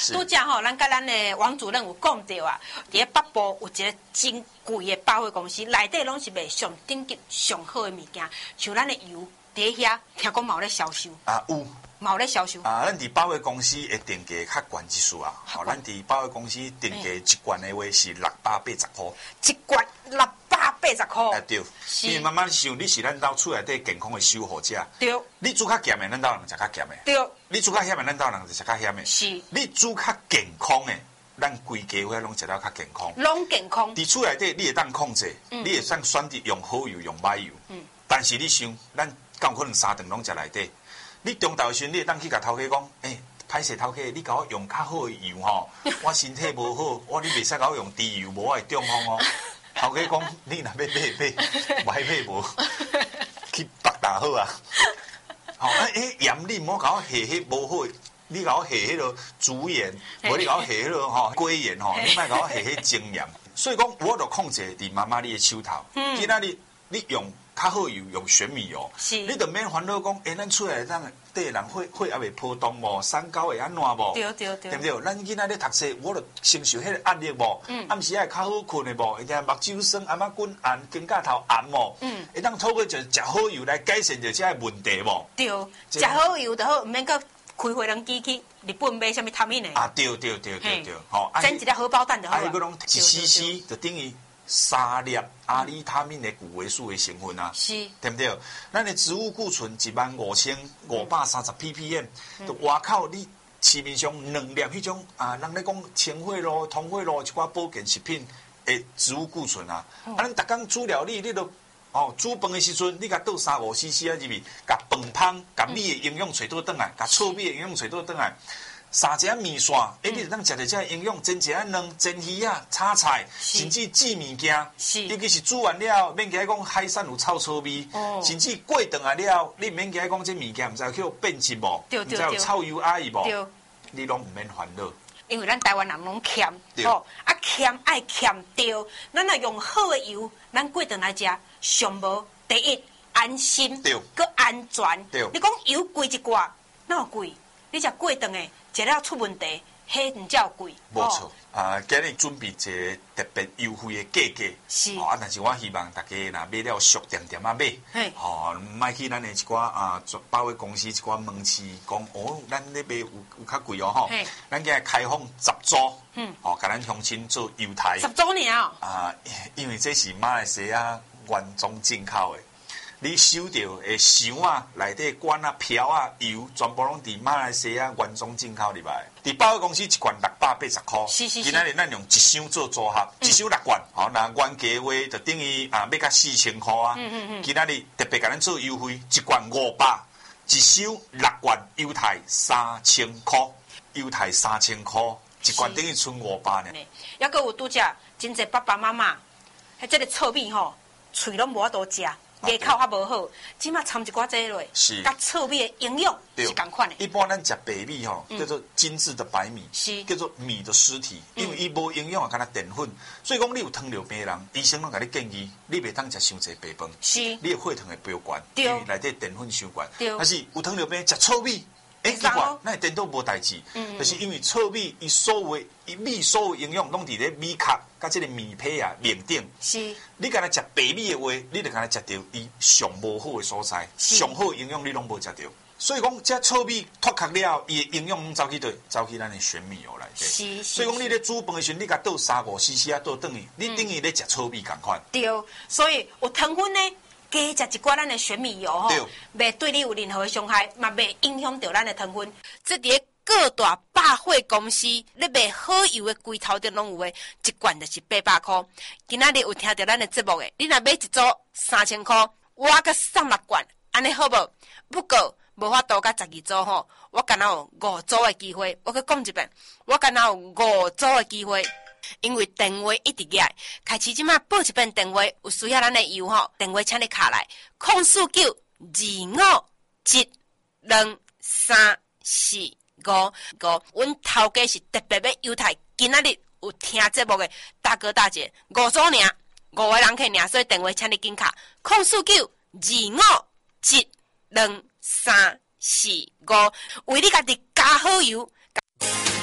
拄则吼，咱甲咱的王主任有讲到啊，伫咧北部有一个真贵的百货公司，内底拢是卖上顶级、上好的物件，像咱的油，伫遐听讲嘛有咧销售啊，有。 嘛有咧销售啊，咱伫百货公司的定价较悬一丝啊，咱伫百货公司定价一罐的话是680块， 一罐680块。 对，因为慢慢想，你是咱兜厝内底健康的守护者。 对。 你煮较咸的，咱兜人食较咸的。 对。 你煮较咸的，咱兜人就食较咸的。 是。 你煮较健康的，咱规家伙拢食到较健康。 拢健康。 伫厝内底，你会当控制，你会当选择用好油、用歹油。但是你想，咱敢有可能3顿拢食内底？你中昼时，你会当去甲头家讲，歹势头家，你甲我用较好的油吼，我身体无好，你袂使甲我用低油，无我会中风哦。头家讲，你若要买，买无，去北大好啊。吼，盐你毋好甲我下迄无好，你甲我下迄落猪盐，无你甲我下迄落吼鸡盐吼，你莫甲我下迄精盐。所以讲，我著控制伫妈妈你的手头。今仔日你用较好油，用玄米油，你就免烦恼讲，咱厝内底人血也袂波动无，三高会安怎无？ 对， 对不对？咱囡仔咧读书，我著承受迄个压力无？暗时会较好困的无？会听目睭酸，阿妈滚暗，肩胛头暗无？会当透过就食好油来改善着这个问题无？ 对，食好油就好，毋免搁开火轮机去日本买啥物汤面的。 啊，对， 吼，蒸一粒荷包蛋就好了。 啊，迄个拢1 cc 就等于3粒阿里他命的谷维素的成分啊， 是， 对不对？咱的植物固醇15530ppm，外口你市面上2粒迄种啊，人咧讲清血咯、通血咯，一寡保健食品的植物固醇啊，咱逐工煮料理，你都煮饭的时阵，你甲倒3-5cc 啊入去，甲饭汤、甲米的营养找倒转来，甲糙米的营养找倒转来。3只面线，你就当食着这营养，蒸一下蛋、蒸鱼啊、炒菜，甚至煮物件，尤其是煮完了，免惊讲海产有臭臭味，甚至过顿啊了，你免惊讲这物件唔知有去变质无，唔知有臭油阿姨无，你拢唔免烦恼。 因为咱台湾人拢欠，欠爱欠对，咱若用好的油，咱过顿来食，上无第一安心，搁安全。你讲油贵一寡，哪有贵？你食过顿的。食了出问题，迄唔叫贵。 无错，今日准备一个特别优惠的价格。 是。 但是我希望大家若买了俗店啊买，莫去咱的一寡百货公司一寡门市讲，咱咧买有较贵哦吼。咱今日开放10组，甲咱乡亲做优待。 10组尔。 因为这是马来西亚原装进口的。你收到的箱啊、内底罐啊、瓢啊、油，全部拢伫马来西亚原装进口入来。伫百货公司一罐680块，今仔日咱用一箱做组合，一箱6罐，那原价话就等于要到4000块啊。今仔日特别甲咱做优惠，一罐500，一箱6罐优待3000块，优待3000块，一罐等于剩500呢。 还佫有拄则真济爸爸妈妈，即个糙米吼，喙拢无法度食。牙口较无好，即马掺一寡这落，甲糙米的营养是共款的。 一般咱食白米吼，叫做精致的白米，叫做米的尸体，因为伊无营养啊，敢若淀粉。所以讲，你有糖尿病的人，医生拢甲你建议，你袂当食伤济白饭，你的血糖会飙高，因为内底淀粉伤高。但是有糖尿病食糙米。奇怪，咱颠倒无代志，就是因为糙米伊所有营养拢伫咧米壳甲即个米胚啊面顶。 是， 你敢若食白米的话，你就敢若食到伊上无好的所在，上好的营养你拢无食到。所以讲，这糙米脱壳了，伊的营养拢走去倒，走去咱的玄米油内底。所以讲，你咧煮饭的时阵，你甲倒3-5cc啊倒转去，你等于咧食糙米共款。 对，所以有糖分呢。加食一寡咱的玄米油吼，袂对你有任何的伤害，嘛袂影响到咱的糖分。这伫各大百货公司咧卖好油的柜头顶拢有诶，一罐就是800块。今仔日有听到咱的节目诶，你若买一组3000块，我甲送6罐，安尼好无？不过无法度甲12组吼，我敢若有5组的机会。我佮讲一遍，我敢若有5组的机会。因为电话一直来，开始即马报一遍电话，有需要咱的油吼，电话请你卡来，04925234555。阮头家是特别要优待，今仔日有听节目的大哥大姐5组尔，5个人客尔，所以电话请你紧卡，04925234555，为你家己加好油。